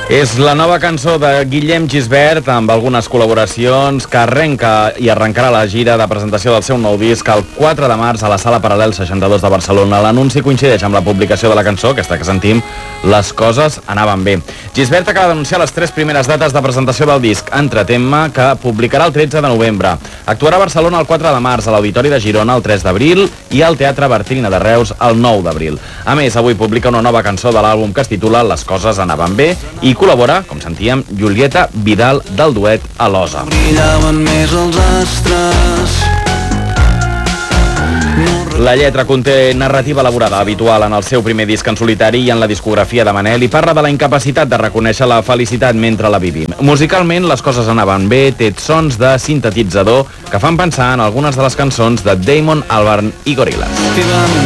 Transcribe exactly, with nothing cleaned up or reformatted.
És la nova cançó de Guillem Gisbert amb algunes col·laboracions que arrenca i arrencarà la gira de presentació del seu nou disc el quatre de març a la Sala Paral·lel seixanta-dos de Barcelona. L'anunci coincideix amb la publicació de la cançó, aquesta que sentim, Les coses anaven bé. Gisbert acaba d'anunciar les tres primeres dates de presentació del disc, Entretén-me, que publicarà el tretze de novembre. Actuarà a Barcelona el quatre de març, a l'Auditori de Girona el tres d'abril i al Teatre Bartrina de Reus el nou d'abril. A més, avui publica una nova cançó de l'àlbum que es titula Les coses anaven bé i col·labora, com sentíem, Julieta Vidal del duet Alosa. Brillaven més els astres. La lletra conté narrativa elaborada habitual en el seu primer disc en solitari i en la discografia de Manel i parla de la incapacitat de reconèixer la felicitat mentre la vivim. Musicalment, Les coses anaven bé, té sons de sintetitzador que fan pensar en algunes de les cançons de Damon Albarn i Gorillaz.